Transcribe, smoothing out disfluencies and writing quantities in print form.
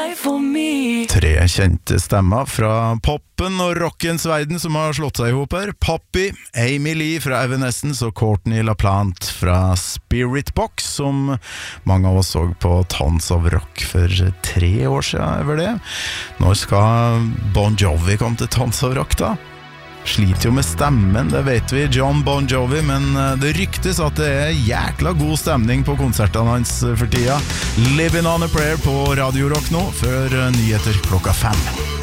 life for me. Tre kjente stemmer fra poppen og rockens verden som har slått seg ihop her. Poppy, Amy Lee fra Evanescence og Courtney LaPlante fra Spirit Box, som mange av oss så på Tons of Rock for 3 år siden, over det. Når skal Bon Jovi komme til Tons of Rock da? Sliter jo med stemmen, det vet vi, John Bon Jovi, men det ryktes at det er jækla god stemning på konsertene hans for tida. Living on a Prayer på Radio Rock nå, før nyheter klokka 5.